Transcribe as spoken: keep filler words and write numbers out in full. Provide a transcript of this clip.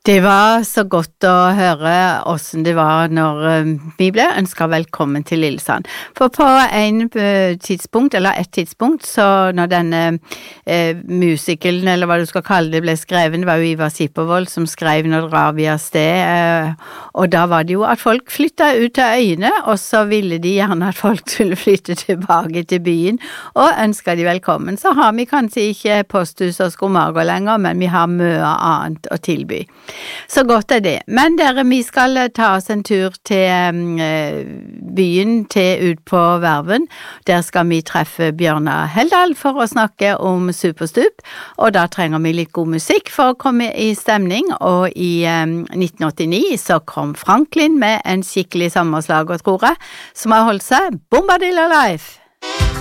Det var så godt å høre hvordan det var når vi ble ønsket velkommen til Lillesand. For på en tidspunkt, eller et tidspunkt, så når denne eh, musikalen, eller hva du skal kalle det, ble skrevet, det var jo Ivar Sippervold som skrev Når drar vi av sted, eh, og da var det jo at folk flyttet ut til øyene, og så ville de gjerne at folk skulle flytte tilbake til byen, og ønsket de velkommen. Så har vi kanskje ikke posthus og skomager lenger, men vi har mye annet å tilby. Så godt er det. Men dere, vi skal ta oss en tur til eh, byen, til ut på Verven. Der skal vi treffe Bjørnar Heldal for å snakke om Superstup, og da trenger vi litt god musikk for å komme i stemning, og i eh, nitten åttini så kom Franklin med en skikkelig sommerslager, tror jeg, som har holdt seg Bombadilla Life.